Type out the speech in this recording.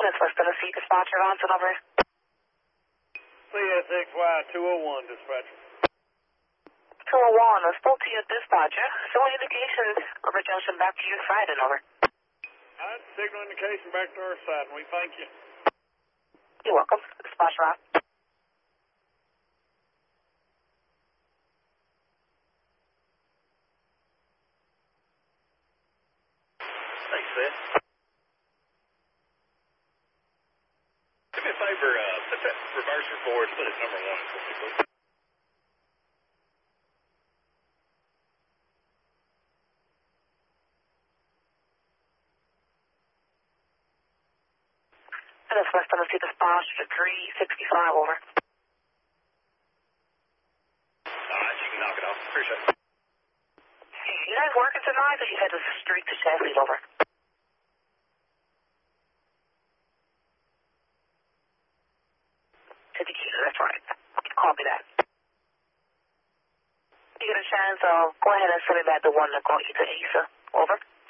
That's West Tennessee dispatcher on to number. CSXY 201 dispatcher. 201, I spoke to your dispatcher. So indications of a junction back to your side and over. Alright, signal indication back to our side, and we thank you. You're welcome. Dispatcher on. Thanks, Seth. Do me a favor, put that reverser forward, put it number 1 for me, please. And that's West Tennessee dispatcher 365 over. Alright, you can knock it off. Appreciate it. Hey, you guys working tonight or you headed straight to Sheffield over? To Decatur, that's right. Copy that. You get a chance, go ahead and send me back the one that got you to Asa. Over.